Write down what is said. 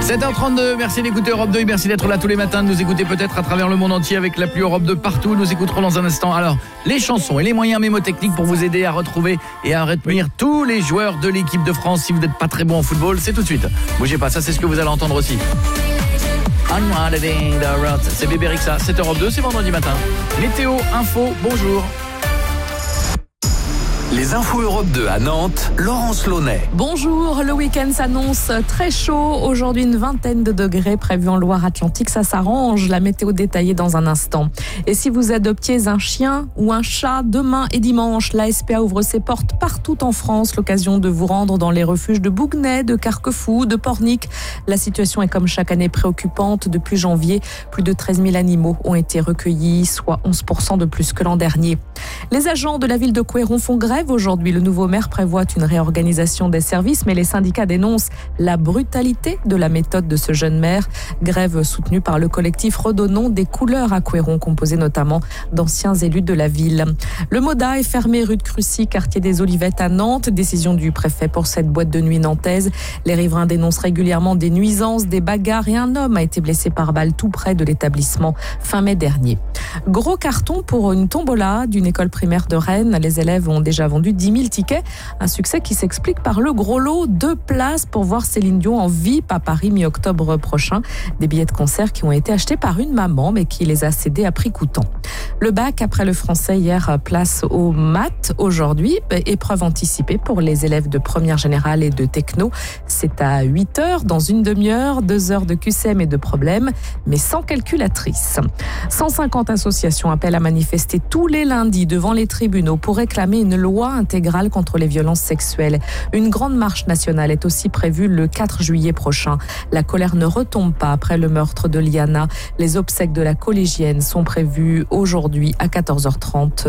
7h32, merci d'écouter Europe 2 et merci d'être là tous les matins, de nous écouter peut-être à travers le monde entier avec l'appli Europe 2 partout. Nous écouterons dans un instant alors les chansons et les moyens mémotechniques pour vous aider à retrouver et à retenir tous les joueurs de l'équipe de France. Si vous n'êtes pas très bon en football, c'est tout de suite. Bougez pas, ça c'est ce que vous allez entendre aussi. C'est Bébé Rexha, c'est Europe 2, c'est vendredi matin. Météo, info, bonjour. Les infos Europe 2 à Nantes, Laurence Launay. Bonjour, le week-end s'annonce très chaud. Aujourd'hui, une vingtaine de degrés prévus en Loire-Atlantique. Ça s'arrange, la météo détaillée dans un instant. Et si vous adoptiez un chien ou un chat, demain et dimanche, la SPA ouvre ses portes partout en France. L'occasion de vous rendre dans les refuges de Bouguenais, de Carquefou, de Pornic. La situation est comme chaque année préoccupante. Depuis janvier, plus de 13 000 animaux ont été recueillis, soit 11% de plus que l'an dernier. Les agents de la ville de Couëron font grève aujourd'hui. Le nouveau maire prévoit une réorganisation des services, mais les syndicats dénoncent la brutalité de la méthode de ce jeune maire. Grève soutenue par le collectif Redonnons des couleurs à Couëron, composé notamment d'anciens élus de la ville. Le Moda est fermé rue de Crucy, quartier des Olivettes à Nantes. Décision du préfet pour cette boîte de nuit nantaise. Les riverains dénoncent régulièrement des nuisances, des bagarres et un homme a été blessé par balle tout près de l'établissement fin mai dernier. Gros carton pour une tombola d'une école primaire de Rennes. Les élèves ont déjà vendu 10 000 tickets. Un succès qui s'explique par le gros lot, 2 places pour voir Céline Dion en VIP à Paris mi-octobre prochain. Des billets de concert qui ont été achetés par une maman mais qui les a cédés à prix coûtant. Le bac après le français hier, place aux maths aujourd'hui. Épreuve anticipée pour les élèves de première générale et de techno. C'est à 8h dans une demi-heure, 2 heures de QCM et de problèmes, mais sans calculatrice. 150 associations appellent à manifester tous les lundis devant les tribunaux pour réclamer une loi intégrale contre les violences sexuelles. Une grande marche nationale est aussi prévue le 4 juillet prochain. La colère ne retombe pas après le meurtre de Liana. Les obsèques de la collégienne sont prévues aujourd'hui à 14h30.